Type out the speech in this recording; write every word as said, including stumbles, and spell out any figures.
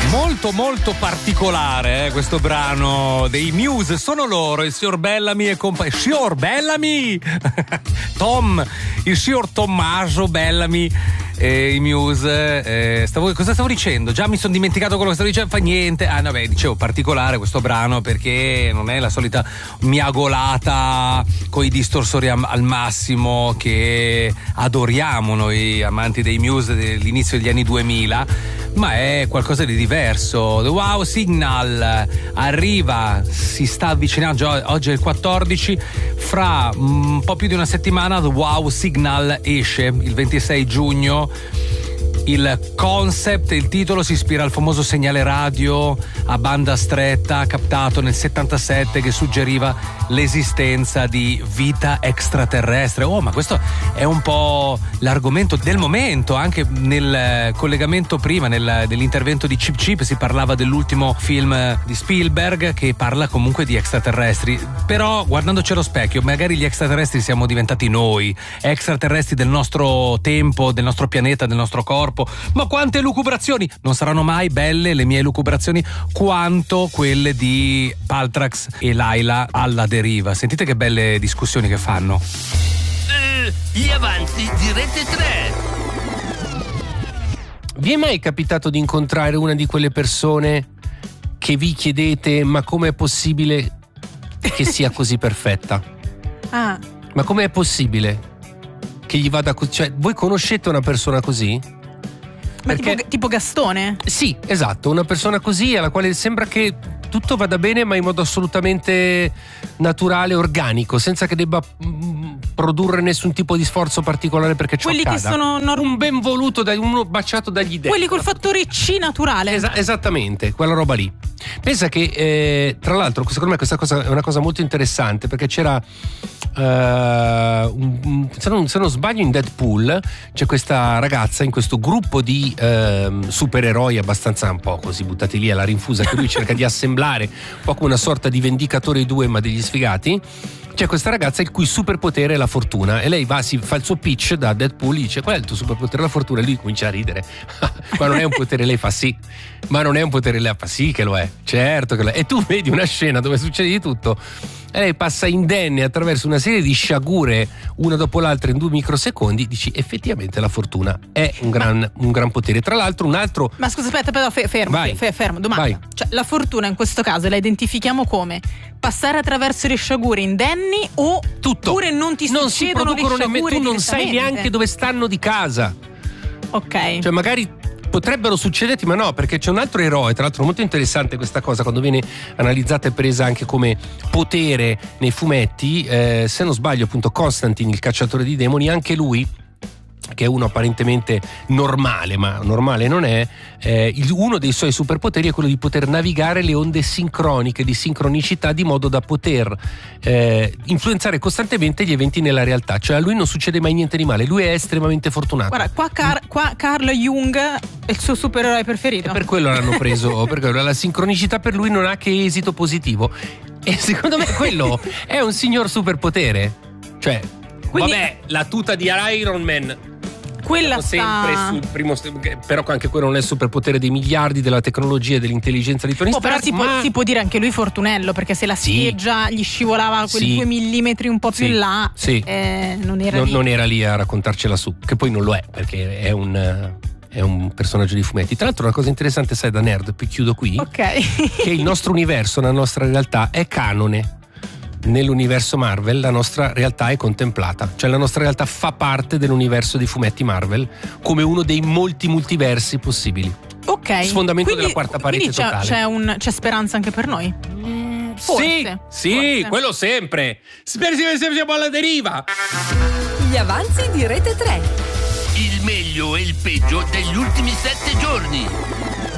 Molto molto particolare eh, questo brano dei Muse. Sono loro, il signor Bellamy e compagnia. Signor Bellamy Tom, il signor Tommaso Bellamy e i Muse. eh, stavo, cosa stavo dicendo? Già mi sono dimenticato quello che stavo dicendo. Fa niente. Ah no, beh, dicevo particolare questo brano perché non è la solita miagolata con i distorsori am- al massimo che adoriamo noi amanti dei Muse dell'inizio degli anni duemila, ma è qualcosa di diverso. The Wow Signal arriva, si sta avvicinando, oggi è il quattordici, fra un po' più di una settimana The Wow Signal esce il ventisei giugno. Il concept, il titolo si ispira al famoso segnale radio a banda stretta captato nel settantasette che suggeriva l'esistenza di vita extraterrestre. Oh, ma questo è un po' l'argomento del momento. Anche nel collegamento prima, nel, nell'intervento di Chip Chip, si parlava dell'ultimo film di Spielberg che parla comunque di extraterrestri. Però guardandoci allo specchio, magari gli extraterrestri siamo diventati noi, extraterrestri del nostro tempo, del nostro pianeta, del nostro corpo. Ma quante lucubrazioni! Non saranno mai belle le mie lucubrazioni quanto quelle di Paltrax e Laila alla deriva. Sentite che belle discussioni che fanno. Uh, gli avanzi di Rete tre. Vi è mai capitato di incontrare una di quelle persone che vi chiedete ma com'è possibile che sia così perfetta? Ah. Ma com'è possibile che gli vada così? Cioè, voi conoscete una persona così? Ma Perché... tipo, tipo Gastone? Sì, esatto, una persona così alla quale sembra che tutto vada bene ma in modo assolutamente naturale, organico, senza che debba mm, produrre nessun tipo di sforzo particolare perché ciò quelli accada. Che sono norm- un ben voluto, da, uno baciato dagli dei. Quelli col fattore C naturale. Esa- esattamente, quella roba lì. Pensa che eh, tra l'altro secondo me questa cosa è una cosa molto interessante perché c'era uh, un, un, se, non, se non sbaglio in Deadpool c'è questa ragazza in questo gruppo di uh, supereroi abbastanza un po' così buttati lì alla rinfusa che lui cerca di assemblare un po' come una sorta di Vendicatori due ma degli sfigati. C'è questa ragazza il cui superpotere è la fortuna e lei va, si fa il suo pitch da Deadpool, gli dice qual è il tuo superpotere? La fortuna, e lui comincia a ridere. Ma non è un potere, lei fa sì. Ma non è un potere, lei fa sì che lo è, certo che lo è. E tu vedi una scena dove succede di tutto e lei passa indenne attraverso una serie di sciagure una dopo l'altra in due microsecondi, dici effettivamente la fortuna è un gran, ma, un gran potere. Tra l'altro un altro... Ma scusa, aspetta, però fermo, Vai. fe, fermo, domanda. Vai. Cioè, la fortuna in questo caso la identifichiamo come passare attraverso le sciagure indenni o tutto. Oppure non ti non succedono si producono le nemmeno, sciagure tu non sai neanche dove stanno di casa. Ok. Cioè magari potrebbero succederti, ma no, perché c'è un altro eroe, tra l'altro molto interessante questa cosa quando viene analizzata e presa anche come potere nei fumetti, eh, se non sbaglio appunto Constantine, il cacciatore di demoni, anche lui, che è uno apparentemente normale, ma normale non è, eh, il, uno dei suoi superpoteri è quello di poter navigare le onde sincroniche, di sincronicità, di modo da poter eh, influenzare costantemente gli eventi nella realtà. Cioè a lui non succede mai niente di male, lui è estremamente fortunato. Guarda, qua, Car- qua Carl Jung è il suo supereroe preferito. E per quello l'hanno preso, perché la sincronicità per lui non ha che esito positivo. E secondo me quello è un signor superpotere. Cioè, quindi, vabbè, la tuta di Iron Man... Quella sempre sta... sul primo, però anche quello non è il superpotere dei miliardi, della tecnologia e dell'intelligenza di Tony oh, Stark. però si, ma... può, si può dire anche lui fortunello, perché se la scheggia sì. gli scivolava quei sì. due millimetri un po' più sì. in là, sì. eh, non era non, lì. non era lì a raccontarcela su, che poi non lo è, perché è un, è un personaggio di fumetti. Tra l'altro una cosa interessante, sai, da nerd, poi chiudo qui, okay. che il nostro universo, la nostra realtà è canone. Nell'universo Marvel la nostra realtà è contemplata, cioè la nostra realtà fa parte dell'universo dei fumetti Marvel come uno dei molti multiversi possibili. Ok. Sfondamento quindi, della quarta parete c'è, totale. C'è, un, c'è speranza anche per noi? Mm, forse, sì, forse. sì, quello sempre. Spero che siamo alla deriva. Gli avanzi di Rete tre. Il meglio e il peggio degli ultimi sette giorni.